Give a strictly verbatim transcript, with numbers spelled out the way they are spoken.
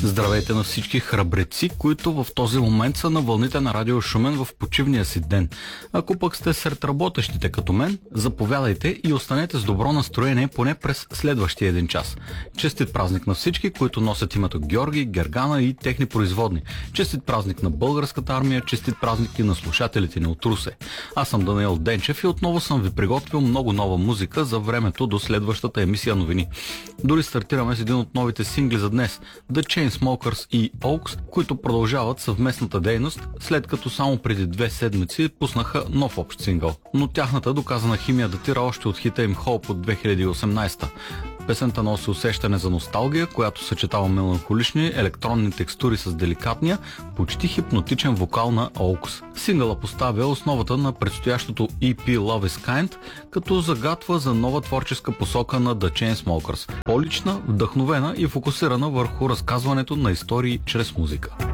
Здравейте на всички храбреци, които в този момент са на вълните на Радио Шумен в почивния си ден. Ако пък сте сред работещите като мен, заповядайте и останете с добро настроение поне през следващия един час. Честит празник на всички, които носят името Георги, Гергана и техни производни. Честит празник на българската армия, честит празник и на слушателите ни от Русе. Аз съм Даниел Денчев и отново съм ви приготвил много нова музика за времето до следващата емисия новини. Дори стартираме с един от новите сингли за днес – The Chainsmokers и Oaks, които продължават съвместната дейност, след като само преди две седмици пуснаха нов общ сингъл. Но тяхната доказана химия датира още от хита им Hope от две хиляди и осемнадесета. Песента носи усещане за носталгия, която съчетава меланхолични електронни текстури с деликатния, почти хипнотичен вокал на Oaks. Сингъла поставя основата на предстоящото и пи Love is Kind, като загатва за нова творческа посока на The Chainsmokers. По-лична, вдъхновена и фокусирана върху разказването на истории чрез музика.